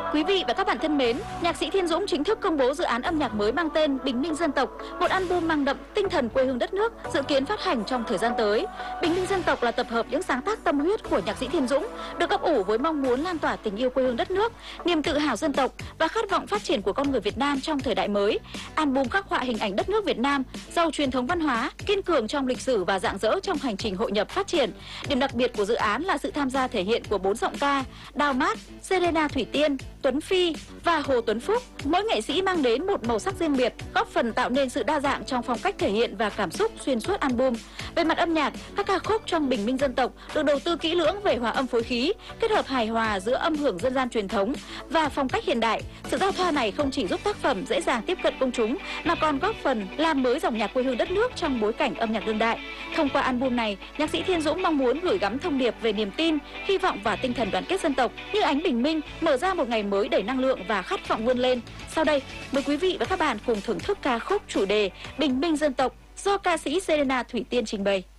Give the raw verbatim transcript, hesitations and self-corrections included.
Quý vị và các bạn thân mến, nhạc sĩ Thiên Dũng chính thức công bố dự án âm nhạc mới mang tên Bình Minh Dân Tộc, một album mang đậm tinh thần quê hương đất nước, dự kiến phát hành trong thời gian tới. Bình Minh Dân Tộc là tập hợp những sáng tác tâm huyết của nhạc sĩ Thiên Dũng, được ấp ủ với mong muốn lan tỏa tình yêu quê hương đất nước, niềm tự hào dân tộc và khát vọng phát triển của con người Việt Nam trong thời đại mới. Album khắc họa hình ảnh đất nước Việt Nam, giàu truyền thống văn hóa, kiên cường trong lịch sử và rạng rỡ trong hành trình hội nhập phát triển. Điểm đặc biệt của dự án là sự tham gia thể hiện của bốn giọng ca: Đào Mát, Serena Thủy Tiên, Tuấn Phi và Hồ Tuấn Phúc. Mỗi nghệ sĩ mang đến một màu sắc riêng biệt, góp phần tạo nên sự đa dạng trong phong cách thể hiện và cảm xúc xuyên suốt album. Về mặt âm nhạc, các ca khúc trong Bình Minh Dân Tộc được đầu tư kỹ lưỡng về hòa âm phối khí, kết hợp hài hòa giữa âm hưởng dân gian truyền thống và phong cách hiện đại. Sự giao thoa này không chỉ giúp tác phẩm dễ dàng tiếp cận công chúng mà còn góp phần làm mới dòng nhạc quê hương đất nước trong bối cảnh âm nhạc đương đại. Thông qua album này, nhạc sĩ Thiên Dũng mong muốn gửi gắm thông điệp về niềm tin, hy vọng và tinh thần đoàn kết dân tộc như ánh bình minh mở ra một ngày mới đầy năng lượng và khát vọng vươn lên. Sau đây, mời quý vị và các bạn cùng thưởng thức ca khúc chủ đề Bình Minh Dân Tộc do ca sĩ Serena Thủy Tiên trình bày.